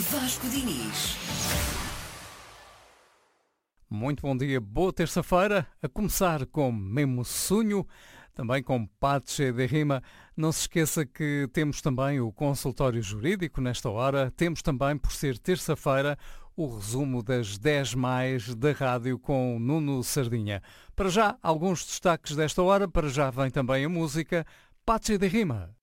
Vasco Diniz. Muito bom dia, boa terça-feira, a começar com Mesmo Sonho, também com Pace de Rima. Não se esqueça que temos também o consultório jurídico nesta hora, temos também, por ser terça-feira, o resumo das 10 mais da rádio com Nuno Sardinha. Para já, alguns destaques desta hora, para já vem também a música Pace de Rima.